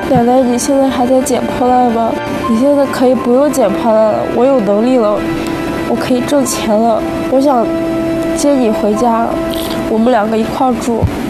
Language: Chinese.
奶奶，你现在还在捡破烂吗？你现在可以不用捡破烂了，我有能力了，我可以挣钱了。我想接你回家了，我们2个一块住。